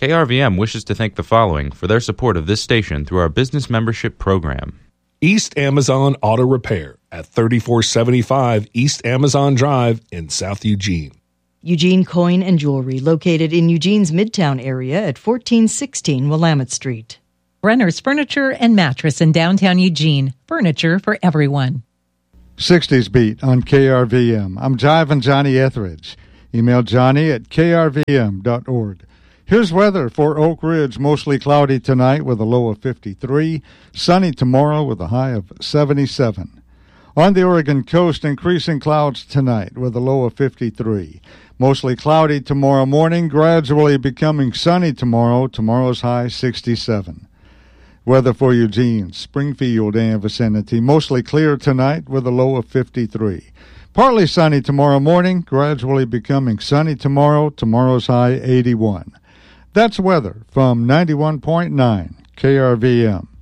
KRVM wishes to thank the following for their support of this station through our business membership program. East Amazon Auto Repair at 3475 East Amazon Drive in South Eugene. Eugene Coin and Jewelry, located in Eugene's Midtown area at 1416 Willamette Street. Brenner's Furniture and Mattress in downtown Eugene. Furniture for everyone. 60s Beat on KRVM. I'm Jiving Johnny Etheridge. Email Johnny at krvm.org. Here's weather for Oak Ridge. Mostly cloudy tonight with a low of 53. Sunny tomorrow with a high of 77. On the Oregon coast, increasing clouds tonight with a low of 53. Mostly cloudy tomorrow morning, gradually becoming sunny tomorrow. Tomorrow's high 67. Weather for Eugene, Springfield and vicinity. Mostly clear tonight with a low of 53. Partly sunny tomorrow morning, gradually becoming sunny tomorrow. Tomorrow's high 81. That's weather from 91.9 KRVM.